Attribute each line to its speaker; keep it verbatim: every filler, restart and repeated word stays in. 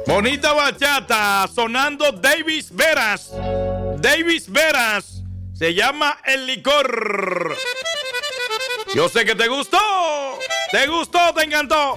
Speaker 1: Bonita bachata, sonando Davis Veras. Davis Veras, se llama El Licor. Yo sé que te gustó, te gustó, te encantó.